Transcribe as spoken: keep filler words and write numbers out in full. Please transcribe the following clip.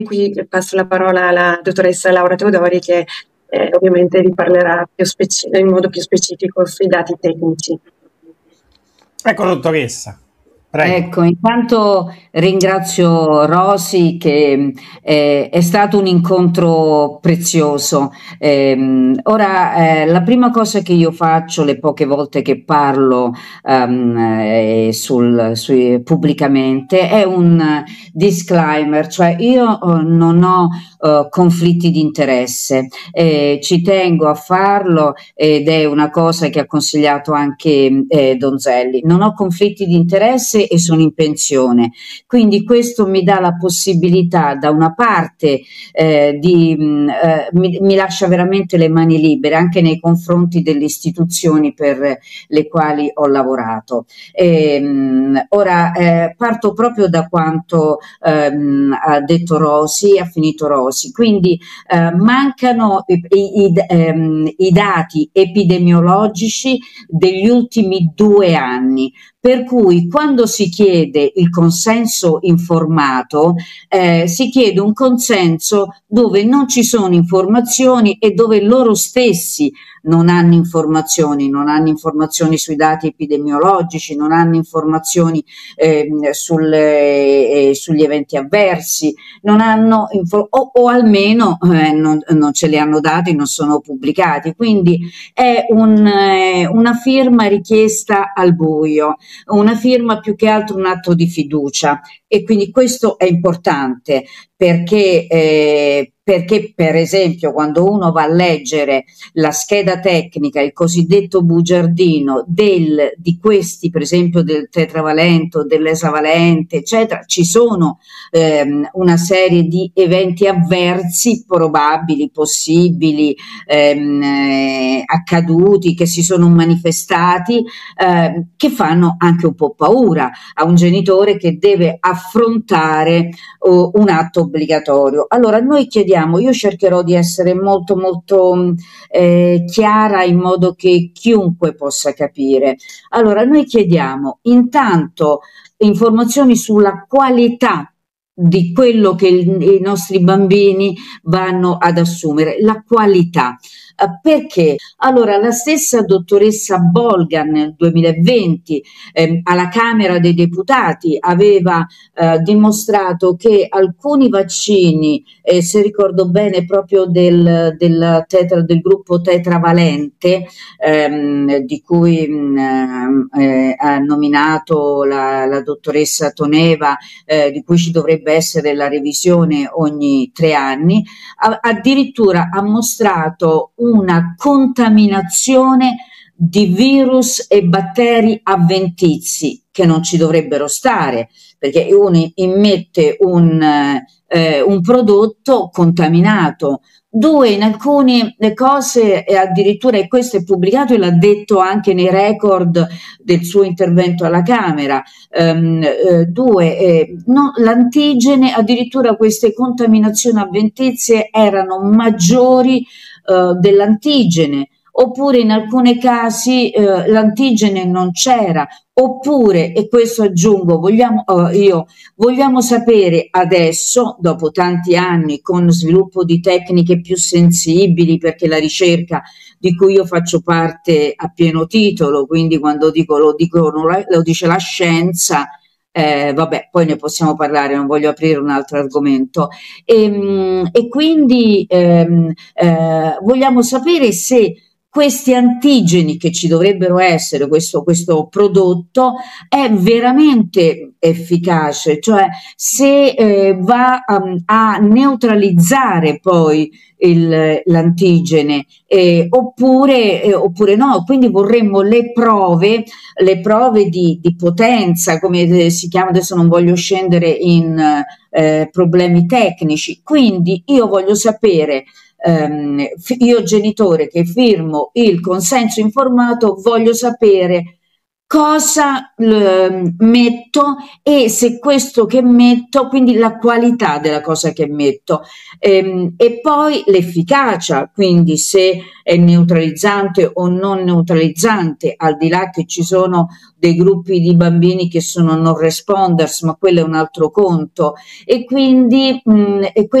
Qui passo la parola alla dottoressa Laura Teodori che eh, ovviamente vi parlerà più in modo più specifico sui dati tecnici. Ecco, dottoressa. Prego. Ecco, intanto ringrazio Rosy che eh, è stato un incontro prezioso. Eh, ora, eh, la prima cosa che io faccio le poche volte che parlo um, eh, sul, sui, pubblicamente è un disclaimer, cioè io uh, non ho uh, conflitti di interesse, eh, ci tengo a farlo ed è una cosa che ha consigliato anche eh, Donzelli. Non ho conflitti di interesse e sono in pensione, quindi questo mi dà la possibilità da una parte eh, di eh, mi, mi lascia veramente le mani libere anche nei confronti delle istituzioni per le quali ho lavorato. E, mh, ora eh, parto proprio da quanto ehm, ha detto Rosy, ha finito Rosy, quindi eh, mancano i, i, ehm, i dati epidemiologici degli ultimi due anni. Per cui quando si chiede il consenso informato, eh, si chiede un consenso dove non ci sono informazioni e dove loro stessi non hanno informazioni, non hanno informazioni sui dati epidemiologici, non hanno informazioni eh, sulle, eh, sugli eventi avversi, non hanno o, o almeno eh, non, non ce li hanno dati, non sono pubblicati. Quindi è un, eh, una firma richiesta al buio, una firma più che altro un atto di fiducia, e quindi questo è importante perché, eh, perché per esempio quando uno va a leggere la scheda tecnica, il cosiddetto bugiardino del, di questi, per esempio del tetravalente, dell'esavalente, eccetera, ci sono ehm, una serie di eventi avversi probabili, possibili, ehm, eh, accaduti, che si sono manifestati, eh, che fanno anche un po' paura a un genitore che deve affrontare oh, un atto obbligatorio. Allora noi chiediamo, io cercherò di essere molto molto eh, chiara in modo che chiunque possa capire. Allora noi chiediamo intanto informazioni sulla qualità di quello che il, i nostri bambini vanno ad assumere, la qualità. Uh, perché? Allora la stessa dottoressa Bolgan nel duemilaventi eh, alla Camera dei Deputati aveva eh, dimostrato che alcuni vaccini, eh, se ricordo bene proprio del, del, tetra, del gruppo tetravalente, ehm, di cui mh, eh, ha nominato la, la dottoressa Toneva, eh, di cui ci dovrebbe essere la revisione ogni tre anni, a, addirittura ha mostrato una contaminazione di virus e batteri avventizi che non ci dovrebbero stare, perché uno immette un, eh, un prodotto contaminato. Due, in alcune cose addirittura, e questo è pubblicato e l'ha detto anche nei record del suo intervento alla Camera, ehm, eh, due, eh, no, l'antigene, addirittura queste contaminazioni avventizie erano maggiori eh, dell'antigene, oppure in alcuni casi eh, l'antigene non c'era, oppure, e questo aggiungo, vogliamo, eh, io, vogliamo sapere adesso, dopo tanti anni, con sviluppo di tecniche più sensibili, perché la ricerca di cui io faccio parte a pieno titolo, quindi quando dico lo, dico, lo dice la scienza, eh, vabbè, poi ne possiamo parlare, non voglio aprire un altro argomento, e, e quindi ehm, eh, vogliamo sapere se questi antigeni che ci dovrebbero essere, questo, questo prodotto è veramente efficace, cioè se eh, va um, a neutralizzare poi l'antigene eh, oppure, eh, oppure no, quindi vorremmo le prove, le prove di, di potenza, come si chiama, adesso non voglio scendere in eh, problemi tecnici, quindi io voglio sapere, Um, io genitore che firmo il consenso informato, voglio sapere cosa eh, metto e se questo che metto, quindi la qualità della cosa che metto, ehm, e poi l'efficacia, quindi se è neutralizzante o non neutralizzante, al di là che ci sono dei gruppi di bambini che sono non responders, ma quello è un altro conto, e quindi mh, e